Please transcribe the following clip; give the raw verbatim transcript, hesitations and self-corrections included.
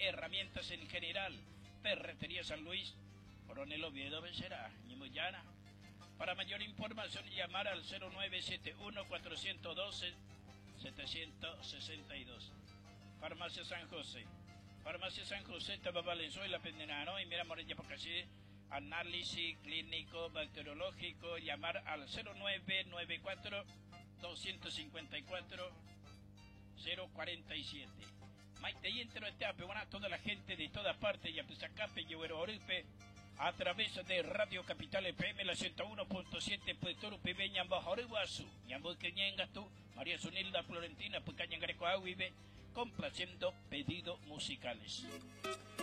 herramientas en general. Ferretería San Luis, Coronel Oviedo Becerra, Ñimullana. Para mayor información, llamar al cero nueve siete uno, cuatro uno dos, siete seis dos. Farmacia San José. Farmacia San José, Taba Valenzuela, Pendenano, y Mira Morella Pocasí. Análisis clínico, bacteriológico, llamar al cero nueve nueve cuatro, dos cinco cuatro, cero cuatro siete. Maite y entero este ape, bueno, a toda la gente de todas partes, y a Pesacape, Llevero Oripe, a través de Radio Capital F M, la ciento uno punto siete, Puerto Urupe, Ñambajorihuazu, Ñambu Queñengatú, María Sunilda Florentina, Pucañangarecoa, vive, complaciendo pedidos musicales.